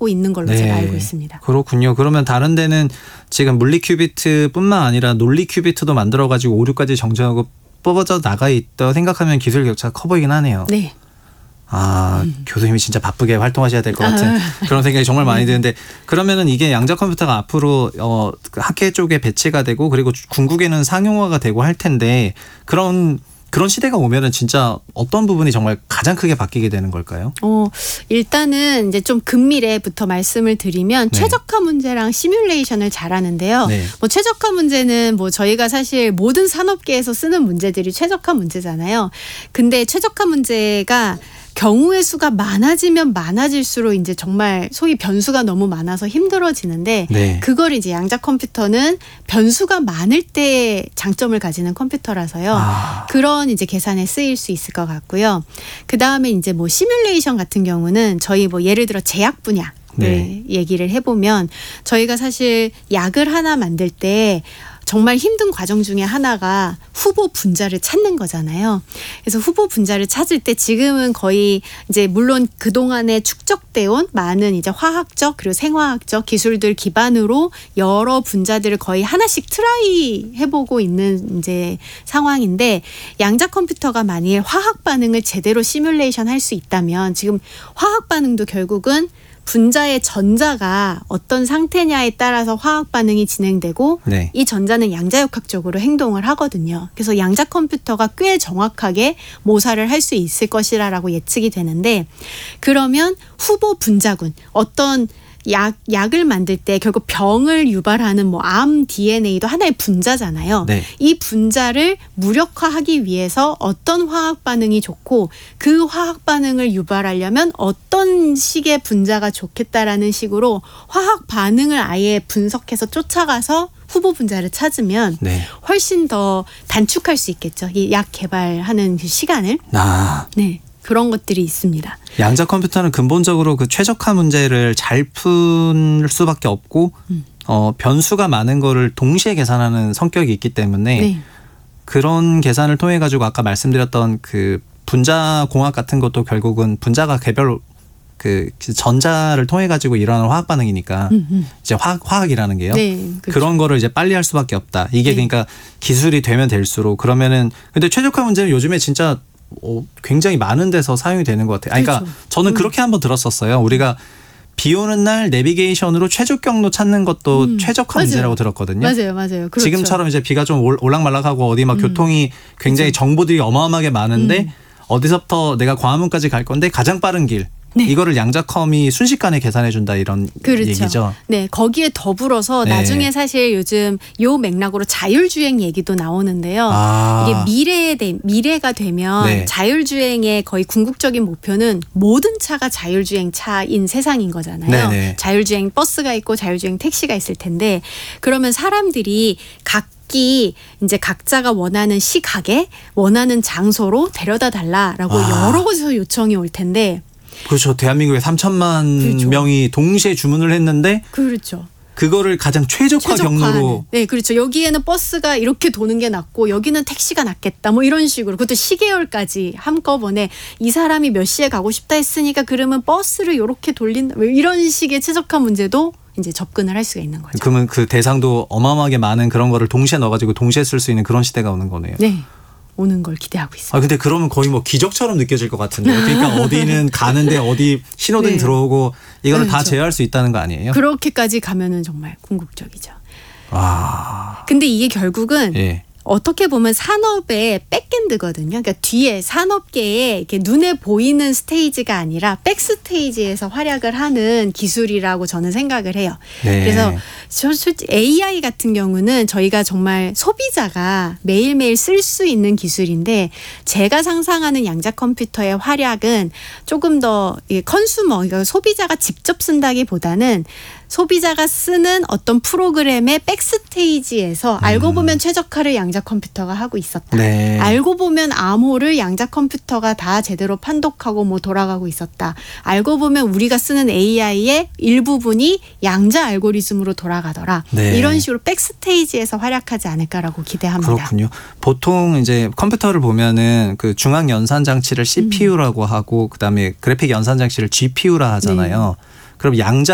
하고 있는 걸로 네. 제가 알고 있습니다. 그렇군요. 그러면 다른 데는 지금 물리 큐비트뿐만 아니라 논리 큐비트도 만들어가지고 오류까지 정정하고 뽑아져 나가 있다 생각하면 기술 격차가 커 보이긴 하네요. 네. 교수님이 진짜 바쁘게 활동하셔야 될 것 같은 그런 생각이 정말 많이 드는데, 그러면은 이게 양자 컴퓨터가 앞으로 그 학계 쪽에 배치가 되고 그리고 궁극에는 상용화가 되고 할 텐데, 그런 시대가 오면은 진짜 어떤 부분이 정말 가장 크게 바뀌게 되는 걸까요? 일단은 이제 좀 근미래부터 말씀을 드리면 네. 최적화 문제랑 시뮬레이션을 잘하는데요. 네. 최적화 문제는 저희가 사실 모든 산업계에서 쓰는 문제들이 최적화 문제잖아요. 근데 최적화 문제가 경우의 수가 많아지면 많아질수록 이제 정말 소위 변수가 너무 많아서 힘들어지는데, 네. 그걸 이제 양자 컴퓨터는 변수가 많을 때 장점을 가지는 컴퓨터라서요. 그런 이제 계산에 쓰일 수 있을 것 같고요. 그 다음에 이제 시뮬레이션 같은 경우는 저희 예를 들어 제약 분야 얘기를 해보면, 저희가 사실 약을 하나 만들 때 정말 힘든 과정 중에 하나가 후보 분자를 찾는 거잖아요. 그래서 후보 분자를 찾을 때 지금은 거의 이제 물론 그동안에 축적돼 온 많은 이제 화학적 그리고 생화학적 기술들 기반으로 여러 분자들을 거의 하나씩 트라이 해보고 있는 이제 상황인데, 양자 컴퓨터가 만일 화학 반응을 제대로 시뮬레이션 할 수 있다면, 지금 화학 반응도 결국은 분자의 전자가 어떤 상태냐에 따라서 화학 반응이 진행되고 네. 이 전자는 양자역학적으로 행동을 하거든요. 그래서 양자 컴퓨터가 꽤 정확하게 모사를 할 수 있을 것이라고 예측이 되는데, 그러면 후보 분자군, 어떤 약을 만들 때 결국 병을 유발하는 암 DNA도 하나의 분자잖아요. 네. 이 분자를 무력화하기 위해서 어떤 화학 반응이 좋고 그 화학 반응을 유발하려면 어떤 식의 분자가 좋겠다라는 식으로 화학 반응을 아예 분석해서 쫓아가서 후보 분자를 찾으면 훨씬 더 단축할 수 있겠죠. 이 약 개발하는 그 시간을. 네. 그런 것들이 있습니다. 양자 컴퓨터는 근본적으로 그 최적화 문제를 잘 풀 수밖에 없고 변수가 많은 거를 동시에 계산하는 성격이 있기 때문에 그런 계산을 통해 가지고 아까 말씀드렸던 그 분자 공학 같은 것도 결국은 분자가 개별 그 전자를 통해 가지고 일어나는 화학 반응이니까 이제 화학이라는 게요. 그렇죠. 그런 거를 이제 빨리 할 수밖에 없다. 이게 그러니까 기술이 되면 될수록. 그러면은 근데 최적화 문제는 요즘에 진짜 굉장히 많은 데서 사용이 되는 것 같아요. 그러니까 저는 그렇게 한번 들었었어요. 우리가 비 오는 날 내비게이션으로 최적 경로 찾는 것도 최적화 문제라고 들었거든요. 맞아요. 그렇죠. 지금처럼 이제 비가 좀 올락말락하고 어디 막 교통이 굉장히 정보들이 어마어마하게 많은데 어디서부터 내가 광화문까지 갈 건데 가장 빠른 길. 이거를 양자컴이 순식간에 계산해준다 이런 얘기죠. 네, 거기에 더불어서 나중에 사실 요즘 요 맥락으로 자율주행 얘기도 나오는데요. 이게 미래가 되면 자율주행의 거의 궁극적인 목표는 모든 차가 자율주행 차인 세상인 거잖아요. 자율주행 버스가 있고 자율주행 택시가 있을 텐데, 그러면 사람들이 이제 각자가 원하는 시각에 원하는 장소로 데려다 달라라고 여러 곳에서 요청이 올 텐데. 그렇죠. 대한민국에 3천만 명이 동시에 주문을 했는데 그거를 가장 최적화 경로로. 네, 그렇죠. 여기에는 버스가 이렇게 도는 게 낫고 여기는 택시가 낫겠다. 이런 식으로. 그것도 시계열까지 한꺼번에 이 사람이 몇 시에 가고 싶다 했으니까 그러면 버스를 이렇게 돌린다. 이런 식의 최적화 문제도 이제 접근을 할 수가 있는 거죠. 그러면 그 대상도 어마어마하게 많은 그런 거를 동시에 넣어가지고 동시에 쓸 수 있는 그런 시대가 오는 거네요. 네. 오는 걸 기대하고 있습니다. 근데 그러면 거의 기적처럼 느껴질 것 같은데요. 그러니까 어디는 가는데 어디 신호등 들어오고 이거를 다 제어할 수 있다는 거 아니에요? 그렇게까지 가면은 정말 궁극적이죠. 근데 이게 결국은 어떻게 보면 산업의 백엔드거든요. 그러니까 뒤에 산업계에 이렇게 눈에 보이는 스테이지가 아니라 백스테이지에서 활약을 하는 기술이라고 저는 생각을 해요. 그래서 솔직히 AI 같은 경우는 저희가 정말 소비자가 매일매일 쓸 수 있는 기술인데, 제가 상상하는 양자 컴퓨터의 활약은 조금 더 컨슈머, 그러니까 소비자가 직접 쓴다기보다는 소비자가 쓰는 어떤 프로그램의 백스테이지에서 알고 보면 최적화를 양자 컴퓨터가 하고 있었다. 알고 보면 암호를 양자 컴퓨터가 다 제대로 판독하고 돌아가고 있었다. 알고 보면 우리가 쓰는 AI의 일부분이 양자 알고리즘으로 돌아가더라. 이런 식으로 백스테이지에서 활약하지 않을까라고 기대합니다. 그렇군요. 보통 이제 컴퓨터를 보면은 그 중앙 연산 장치를 CPU라고 하고 그다음에 그래픽 연산 장치를 GPU라 하잖아요. 그럼 양자